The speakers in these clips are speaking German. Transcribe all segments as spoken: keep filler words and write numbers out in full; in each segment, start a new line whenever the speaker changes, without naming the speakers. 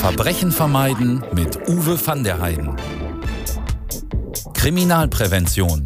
Verbrechen vermeiden mit Uwe van der Heijden. Kriminalprävention.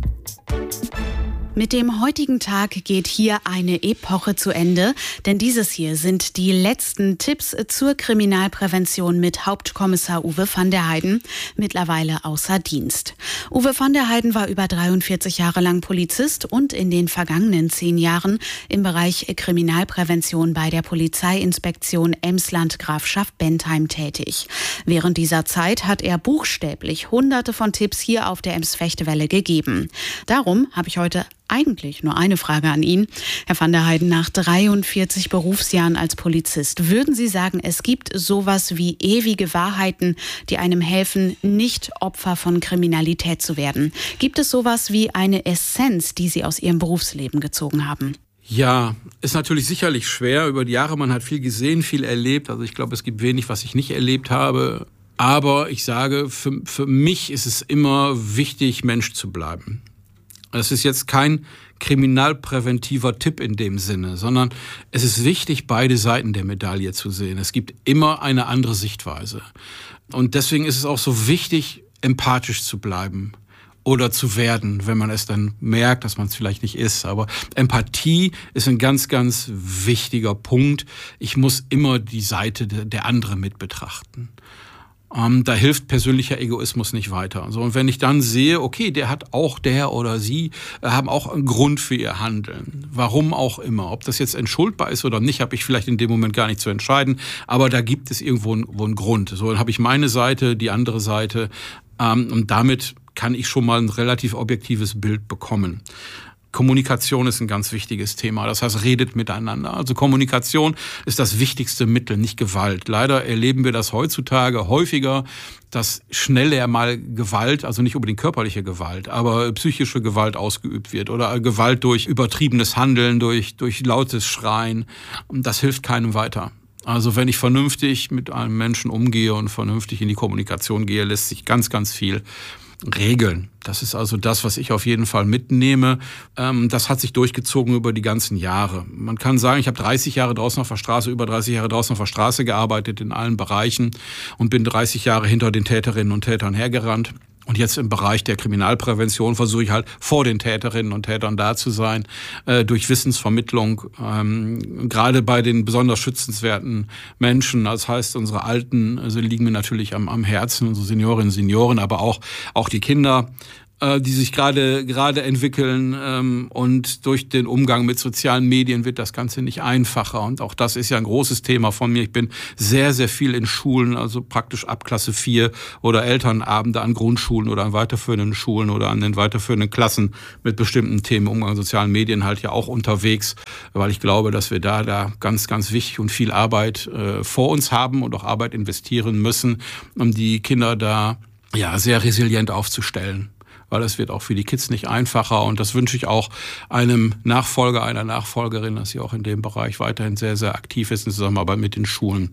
Mit dem heutigen Tag geht hier eine Epoche zu Ende, denn dieses hier sind die letzten Tipps zur Kriminalprävention mit Hauptkommissar Uwe van der Heijden, mittlerweile außer Dienst. Uwe van der Heijden war über dreiundvierzig Jahre lang Polizist und in den vergangenen zehn Jahren im Bereich Kriminalprävention bei der Polizeiinspektion Emsland Grafschaft Bentheim tätig. Während dieser Zeit hat er buchstäblich hunderte von Tipps hier auf der Ems-Fechtewelle gegeben. Darum habe ich heute eigentlich nur eine Frage an ihn. Herr van der Heijden, nach dreiundvierzig Berufsjahren als Polizist, würden Sie sagen, es gibt sowas wie ewige Wahrheiten, die einem helfen, nicht Opfer von Kriminalität zu werden? Gibt es sowas wie eine Essenz, die Sie aus Ihrem Berufsleben gezogen haben?
Ja, ist natürlich sicherlich schwer. Über die Jahre, man hat viel gesehen, viel erlebt. Also ich glaube, es gibt wenig, was ich nicht erlebt habe. Aber ich sage, für, für mich ist es immer wichtig, Mensch zu bleiben. Das ist jetzt kein kriminalpräventiver Tipp in dem Sinne, sondern es ist wichtig, beide Seiten der Medaille zu sehen. Es gibt immer eine andere Sichtweise. Und deswegen ist es auch so wichtig, empathisch zu bleiben oder zu werden, wenn man es dann merkt, dass man es vielleicht nicht ist. Aber Empathie ist ein ganz, ganz wichtiger Punkt. Ich muss immer die Seite der anderen mit betrachten. Ähm, da hilft persönlicher Egoismus nicht weiter. So, und wenn ich dann sehe, okay, der hat auch, der oder sie, äh, haben auch einen Grund für ihr Handeln. Warum auch immer. Ob das jetzt entschuldbar ist oder nicht, habe ich vielleicht in dem Moment gar nicht zu entscheiden. Aber da gibt es irgendwo einen, wo einen Grund. So, dann habe ich meine Seite, die andere Seite. Ähm, und damit kann ich schon mal ein relativ objektives Bild bekommen. Kommunikation ist ein ganz wichtiges Thema. Das heißt, redet miteinander. Also Kommunikation ist das wichtigste Mittel, nicht Gewalt. Leider erleben wir das heutzutage häufiger, dass schneller mal Gewalt, also nicht unbedingt körperliche Gewalt, aber psychische Gewalt ausgeübt wird oder Gewalt durch übertriebenes Handeln, durch, durch lautes Schreien. Und das hilft keinem weiter. Also wenn ich vernünftig mit einem Menschen umgehe und vernünftig in die Kommunikation gehe, lässt sich ganz, ganz viel regeln. Das ist also das, was ich auf jeden Fall mitnehme. Das hat sich durchgezogen über die ganzen Jahre. Man kann sagen, ich habe dreißig Jahre draußen auf der Straße, über dreißig Jahre draußen auf der Straße gearbeitet in allen Bereichen und bin dreißig Jahre hinter den Täterinnen und Tätern hergerannt. Und jetzt im Bereich der Kriminalprävention versuche ich halt vor den Täterinnen und Tätern da zu sein, äh, durch Wissensvermittlung, ähm, gerade bei den besonders schützenswerten Menschen. Das heißt, unsere Alten also liegen mir natürlich am, am Herzen, unsere Seniorinnen und Senioren, aber auch, auch die Kinder, die sich gerade gerade entwickeln, ähm, und durch den Umgang mit sozialen Medien wird das Ganze nicht einfacher und auch das ist ja ein großes Thema von mir. Ich bin sehr, sehr viel in Schulen, also praktisch ab Klasse vier oder Elternabende an Grundschulen oder an weiterführenden Schulen oder an den weiterführenden Klassen mit bestimmten Themen Umgang mit sozialen Medien halt ja auch unterwegs, weil ich glaube, dass wir da da ganz, ganz wichtig und viel Arbeit äh, vor uns haben und auch Arbeit investieren müssen, um die Kinder da ja sehr resilient aufzustellen. Weil es wird auch für die Kids nicht einfacher und das wünsche ich auch einem Nachfolger, einer Nachfolgerin, dass sie auch in dem Bereich weiterhin sehr, sehr aktiv ist in Zusammenarbeit mit den Schulen.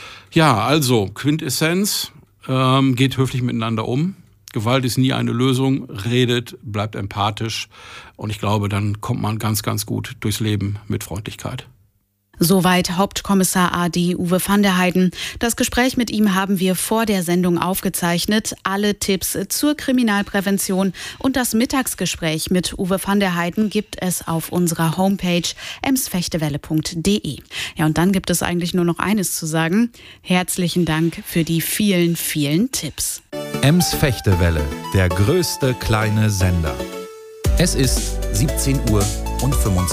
Ja, also Quintessenz, ähm, geht höflich miteinander um. Gewalt ist nie eine Lösung, redet, bleibt empathisch und ich glaube, dann kommt man ganz, ganz gut durchs Leben mit Freundlichkeit.
Soweit Hauptkommissar A D Uwe van der Heijden. Das Gespräch mit ihm haben wir vor der Sendung aufgezeichnet. Alle Tipps zur Kriminalprävention und das Mittagsgespräch mit Uwe van der Heijden gibt es auf unserer Homepage emsfechtewelle punkt de. Ja, und dann gibt es eigentlich nur noch eines zu sagen. Herzlichen Dank für die vielen, vielen Tipps.
Ems-Fechtewelle, der größte kleine Sender. Es ist siebzehn Uhr und fünfundzwanzig